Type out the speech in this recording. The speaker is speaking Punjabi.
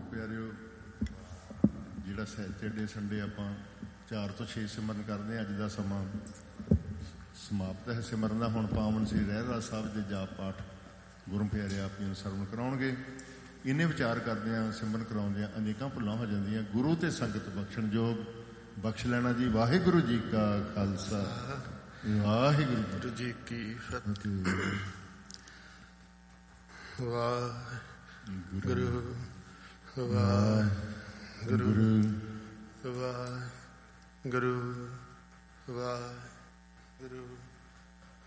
ਪਿਆਰਿਓ, ਜਿਹੜਾ ਸੈਚਰਡੇ ਸੰਡੇ ਆਪਾਂ 4 ਤੋਂ 6 ਸਿਮਰਨ ਕਰਦੇ ਹਾਂ, ਅੱਜ ਦਾ ਸਮਾਂ ਸਮਾਪਤ ਹੈ ਸਿਮਰਨ ਦਾ। ਹੁਣ ਪਾਵਨ ਸ੍ਰੀ ਰਹਿਰਾਸ ਸਾਹਿਬ ਦੇ ਜਾਪ ਪਾਠ ਗੁਰੂ ਪਿਆਰੇ ਆਪ ਜੀ ਨੂੰ ਸਰਵਣ ਕਰਾਉਣਗੇ। ਇੰਨੇ ਵਿਚਾਰ ਕਰਦਿਆਂ ਸਿਮਰਨ ਕਰਾਉਂਦਿਆਂ ਅਨੇਕਾਂ ਭੁੱਲਾਂ ਹੋ ਜਾਂਦੀਆਂ। ਗੁਰੂ ਤੇ ਸੰਗਤ ਬਖਸ਼ਣ ਯੋਗ ਬਖਸ਼ ਲੈਣਾ ਜੀ। ਵਾਹਿਗੁਰੂ ਜੀ ਕਾ ਖਾਲਸਾ, ਵਾਹਿਗੁਰੂ ਜੀ ਕੀ ਫਤਿਹ। ਵਾਹਿਗੁਰੂ ਵਾਹਿਗੁਰੂ ਵਾਹਿਗੁਰੂ ਵਾਹਿਗੁਰੂ।